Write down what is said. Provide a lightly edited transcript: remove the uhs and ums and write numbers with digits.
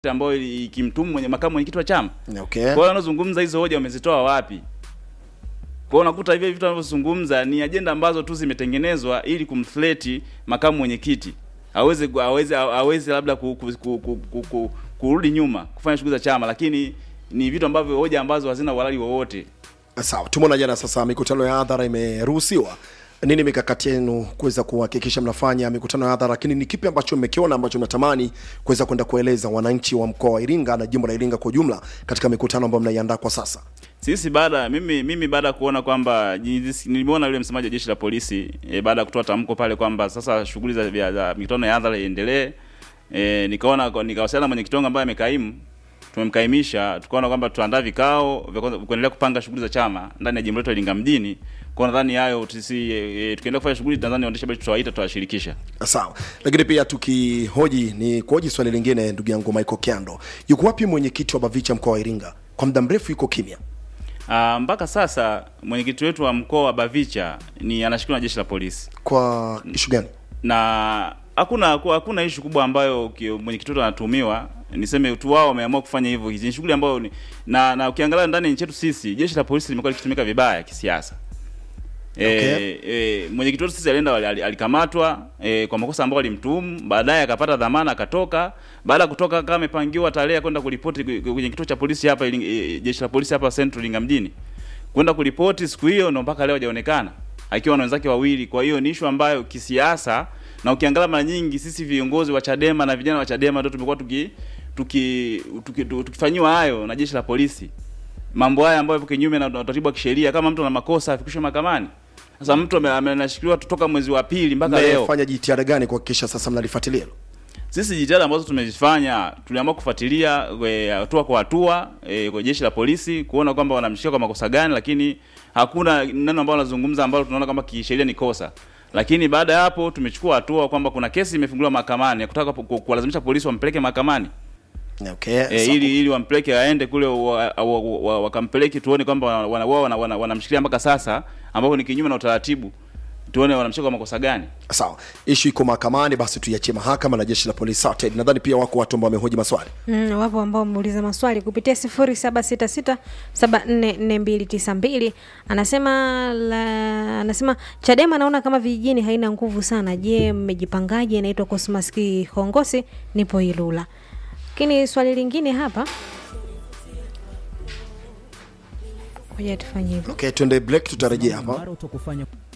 ambayo ikimtumu mwenye makamu mwenyekiti wa chama. Okay. Kwa hiyo wanazungumza hizo hoja wamezitoa wapi? Kwa hiyo unakuta hivi vitu wanavyozungumza ni ajenda ambazo tu zimetengenezwa ili kumfleti makamu mwenyekiti. Aweze labda kurudi nyuma kufanya shughuli za chama, lakini ni vitu ambavyo hoja ambazo hazina uhalali wowote. Sawa, tumeona jana sasa mikutano ya hadhara imeruhusiwa. Nini mikakati yenu kuweza kuhakikisha mnafanya mikutano ya hadhara, lakini ni kipi ambacho mmekiona ambacho mnatamani kuweza kwenda kueleza wananchi wa mkoa wa Iringa na jimbo la Iringa kwa jumla katika mikutano ambayo mnaiandaa kwa sasa? Sisi mimi baada kuona kwamba nilimuona yule msemaji wa jeshi la polisi baada kutoa tamko pale kwamba sasa shughuli za mikutano ya hadhara iendelee, nikawasiliana na mwenyekiti wangu ambaye amekaimu, tumemkaimisha, tukaona kwamba tuandaa vikao vya kuendelea kupanga shughuli za chama ndani ya jimbo letu Iringa mjini. Kwa nadhani hayo tukiendelea kufanya shughuli nadhani waandishi habari tutawaita, tutawashirikisha. Sawa. Lakini pia kuhoji swali lingine, ndugu yangu Michael Kiando. Yuko wapi mwenyekiti wa Bavicha mkoa wa Iringa? Kwa muda mrefu yuko kimya. Mpaka sasa mwenyekiti wetu wa mkoa wa Bavicha anashikiliwa na jeshi la polisi. Kwa issue gani? Na hakuna issue kubwa ambayo mwenyekiti wetu anatumiwa. Niseme tu wao wameamua kufanya hivyo. Hizi ni shughuli ambayo na ukiangalia ndani ya nchi yetu sisi jeshi la polisi limekuwa likitumika vibaya kisiasa. Okay. Mwenyekiti wetu sisi alikamatwa kwa makosa ambayo alimtuhumu, baadaye akapata dhamana akatoka. Baada kutoka kama amepangiwa tarehe kwenda kuripoti kwenye kituo cha polisi hapa jeshi la polisi hapa Central Iringa mjini. Kwenda kuripoti siku hiyo ndo mpaka leo hajaonekana akiwa na wenzake wawili. Kwa hiyo ni issue ambayo kisiasa, na ukiangalia mara nyingi sisi viongozi wa Chadema na vijana wa Chadema ndio tumekuwa tukifanywa hayo na jeshi la polisi. Mambo haya ambayo yapo kinyume na utaratibu wa kisheria, kama mtu ana makosa afikishwe mahakamani. Sasa mtu amenashikiliwa kutoka mwezi wa pili mpaka leo. Mmefanya jitihada gani kuhakikisha sasa mnalifuatilia? Sisi jitihada ambazo tumezifanya, tuliamua kufuatilia hatua kwa hatua kwa jeshi la polisi kuona kwamba wanamshikia kwa makosa gani, lakini hakuna neno ambalo wanazungumza ambalo tunaona kama kisheria ni kosa. Lakini baada ya hapo tumechukua hatua kwamba kuna kesi imefunguliwa mahakamani ya kutaka kuwalazimisha polisi wampeleke mahakamani. Okay. Ili wampeleke aende kule wakampeleke tuone kwamba wanamshikilia mpaka sasa, ambapo ni kinyume na utaratibu. Tuone wanamshika kwa makosa gani. Sawa. Issue iko mahakamani, basi tuiachie mahakama na jeshi la polisi. Nadhani pia wako watu ambao wamehoji maswali. Wapo ambao wameuliza maswali kupitia 0766744292. Anasema Chadema naona kama vijijini haina nguvu sana. Je, mmejipangaje? Inaitwa Cosmas Hongosi, nipo Ilula. Lakini swali lingine hapa. Ngoja tufanye hivyo. Okay, tuende break, tutarejea hapa.